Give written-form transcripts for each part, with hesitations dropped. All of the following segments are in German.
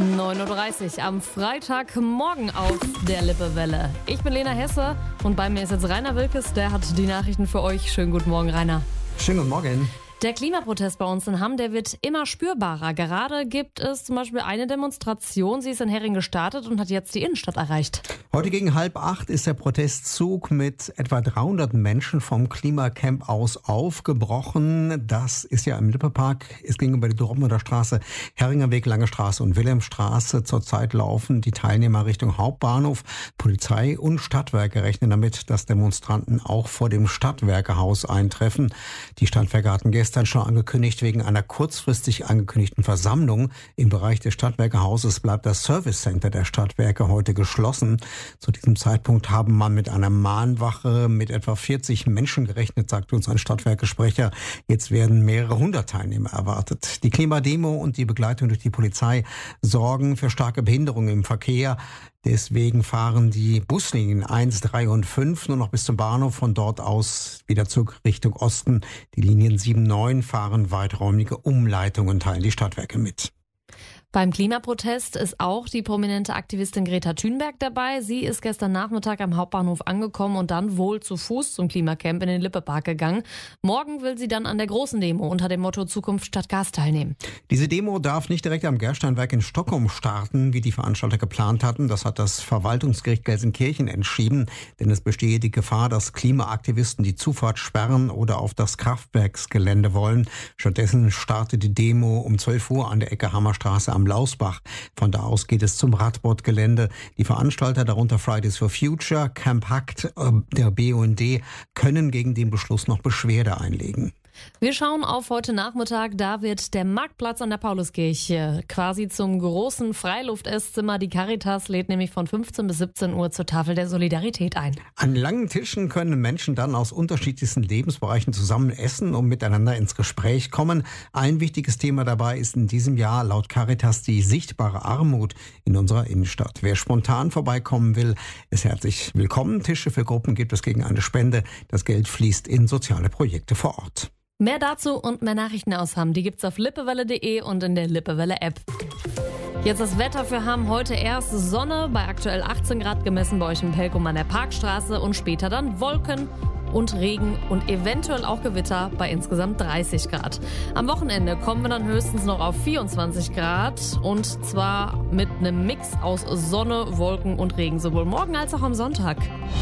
9.30 Uhr am Freitagmorgen auf der Lippewelle. Ich bin Lena Hesse und bei mir ist jetzt Rainer Wilkes, der hat die Nachrichten für euch. Schönen guten Morgen, Rainer. Schönen guten Morgen. Der Klimaprotest bei uns in Hamm, der wird immer spürbarer. Gerade gibt es zum Beispiel eine Demonstration, sie ist in Hering gestartet und hat jetzt die Innenstadt erreicht. Heute gegen 7:30 ist der Protestzug mit etwa 300 Menschen vom Klimacamp aus aufgebrochen. Das ist ja im Lippepark, ist gegenüber der Dortmunder Straße, Heringer Weg, Lange Straße und Wilhelmstraße. Zurzeit laufen die Teilnehmer Richtung Hauptbahnhof. Polizei und Stadtwerke rechnen damit, dass Demonstranten auch vor dem Stadtwerkehaus eintreffen. Die Stadtwerke hatten gestern schon angekündigt, wegen einer kurzfristig angekündigten Versammlung im Bereich des Stadtwerkehauses bleibt das Service Center der Stadtwerke heute geschlossen. Zu diesem Zeitpunkt haben man mit einer Mahnwache mit etwa 40 Menschen gerechnet, sagte uns ein Stadtwerkesprecher. Jetzt werden mehrere hundert Teilnehmer erwartet. Die Klimademo und die Begleitung durch die Polizei sorgen für starke Behinderungen im Verkehr. Deswegen fahren die Buslinien 1, 3 und 5 nur noch bis zum Bahnhof, von dort aus wieder zurück Richtung Osten. Die Linien 7, 9 fahren weiträumige Umleitungen, teilen die Stadtwerke mit. Beim Klimaprotest ist auch die prominente Aktivistin Greta Thunberg dabei. Sie ist gestern Nachmittag am Hauptbahnhof angekommen und dann wohl zu Fuß zum Klimacamp in den Lippepark gegangen. Morgen will sie dann an der großen Demo unter dem Motto Zukunft statt Gas teilnehmen. Diese Demo darf nicht direkt am Gersteinwerk in Stockholm starten, wie die Veranstalter geplant hatten. Das hat das Verwaltungsgericht Gelsenkirchen entschieden, denn es bestehe die Gefahr, dass Klimaaktivisten die Zufahrt sperren oder auf das Kraftwerksgelände wollen. Stattdessen startet die Demo um 12 Uhr an der Ecke Hammerstraße am Lausbach. Von da aus geht es zum Radbordgelände. Die Veranstalter, darunter Fridays for Future, Camp Hackt, der BUND, können gegen den Beschluss noch Beschwerde einlegen. Wir schauen auf heute Nachmittag. Da wird der Marktplatz an der Pauluskirche quasi zum großen Freiluft-Esszimmer. Die Caritas lädt nämlich von 15 bis 17 Uhr zur Tafel der Solidarität ein. An langen Tischen können Menschen dann aus unterschiedlichsten Lebensbereichen zusammen essen und miteinander ins Gespräch kommen. Ein wichtiges Thema dabei ist in diesem Jahr laut Caritas die sichtbare Armut in unserer Innenstadt. Wer spontan vorbeikommen will, ist herzlich willkommen. Tische für Gruppen gibt es gegen eine Spende. Das Geld fließt in soziale Projekte vor Ort. Mehr dazu und mehr Nachrichten aus Hamm, die gibt's auf lippewelle.de und in der Lippewelle-App. Jetzt das Wetter für Hamm. Heute erst Sonne bei aktuell 18 Grad gemessen bei euch in Pelkum an der Parkstraße und später dann Wolken und Regen und eventuell auch Gewitter bei insgesamt 30 Grad. Am Wochenende kommen wir dann höchstens noch auf 24 Grad und zwar mit einem Mix aus Sonne, Wolken und Regen, sowohl morgen als auch am Sonntag.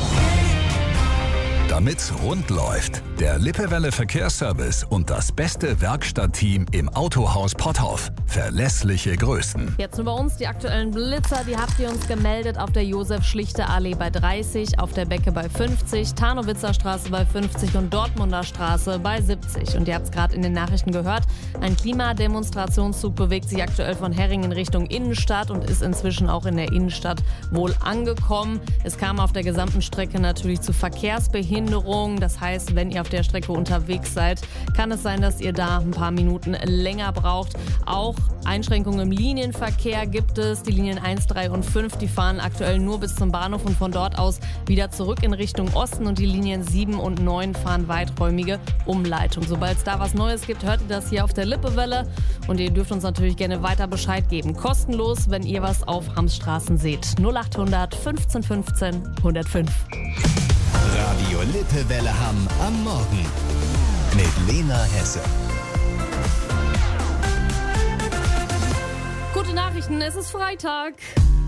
Damit's rund läuft, der Lippewelle Verkehrsservice und das beste Werkstattteam im Autohaus Potthoff. Verlässliche Größen. Jetzt nur bei uns die aktuellen Blitzer, die habt ihr uns gemeldet auf der Josef-Schlichte-Allee bei 30, auf der Becke bei 50, Tarnowitzer Straße bei 50 und Dortmunder Straße bei 70. Und ihr habt es gerade in den Nachrichten gehört, ein Klimademonstrationszug bewegt sich aktuell von Hering in Richtung Innenstadt und ist inzwischen auch in der Innenstadt wohl angekommen. Es kam auf der gesamten Strecke natürlich zu Verkehrsbehinderungen. Das heißt, wenn ihr auf der Strecke unterwegs seid, kann es sein, dass ihr da ein paar Minuten länger braucht. Auch Einschränkungen im Linienverkehr gibt es. Die Linien 1, 3 und 5, die fahren aktuell nur bis zum Bahnhof und von dort aus wieder zurück in Richtung Osten. Und die Linien 7 und 9 fahren weiträumige Umleitung. Sobald es da was Neues gibt, hört ihr das hier auf der Lippewelle. Und ihr dürft uns natürlich gerne weiter Bescheid geben. Kostenlos, wenn ihr was auf Hamms Straßen seht. 0800 15 15 105. Radio Lippewelle Hamm am Morgen mit Lena Hesse. Gute Nachrichten, es ist Freitag.